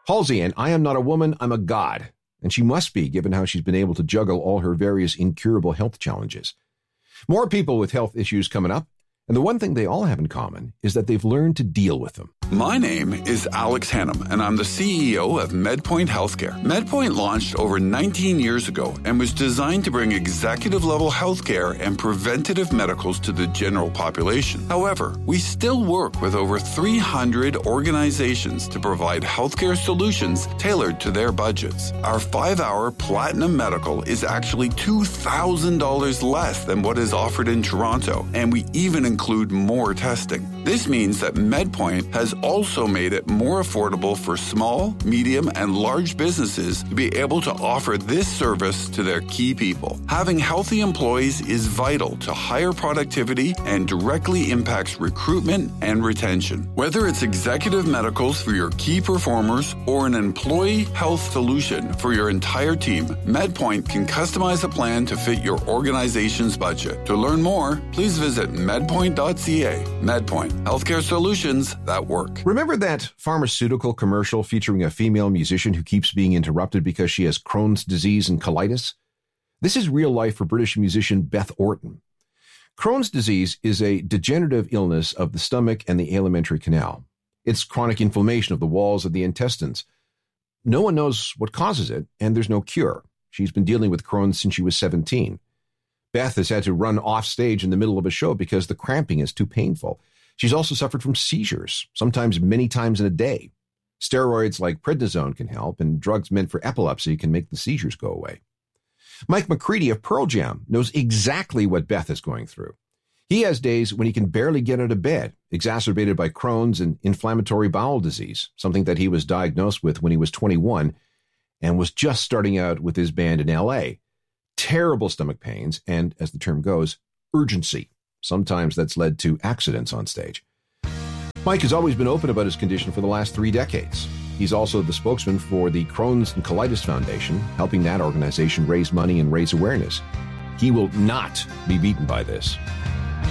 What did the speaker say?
Halsey, and I am not a woman, I'm a god. And she must be, given how she's been able to juggle all her various incurable health challenges. More people with health issues coming up. And the one thing they all have in common is that they've learned to deal with them. My name is Alex Hannum, and I'm the CEO of MedPoint Healthcare. MedPoint launched over 19 years ago and was designed to bring executive-level healthcare and preventative medicals to the general population. However, we still work with over 300 organizations to provide healthcare solutions tailored to their budgets. Our 5-hour Platinum Medical is actually $2,000 less than what is offered in Toronto, and we even include more testing. This means that MedPoint has also made it more affordable for small, medium, and large businesses to be able to offer this service to their key people. Having healthy employees is vital to higher productivity and directly impacts recruitment and retention. Whether it's executive medicals for your key performers or an employee health solution for your entire team, MedPoint can customize a plan to fit your organization's budget. To learn more, please visit medpoint.ca. MedPoint, healthcare solutions that work. Remember that pharmaceutical commercial featuring a female musician who keeps being interrupted because she has Crohn's disease and colitis? This is real life for British musician Beth Orton. Crohn's disease is a degenerative illness of the stomach and the alimentary canal. It's chronic inflammation of the walls of the intestines. No one knows what causes it, and there's no cure. She's been dealing with Crohn's since she was 17. Beth has had to run off stage in the middle of a show because the cramping is too painful. She's also suffered from seizures, sometimes many times in a day. Steroids like prednisone can help, and drugs meant for epilepsy can make the seizures go away. Mike McCready of Pearl Jam knows exactly what Beth is going through. He has days when he can barely get out of bed, exacerbated by Crohn's and inflammatory bowel disease, something that he was diagnosed with when he was 21 and was just starting out with his band in L.A. Terrible stomach pains and, as the term goes, urgency. Sometimes that's led to accidents on stage. Mike has always been open about his condition for the last 3 decades. He's also the spokesman for the Crohn's and Colitis Foundation, helping that organization raise money and raise awareness. He will not be beaten by this.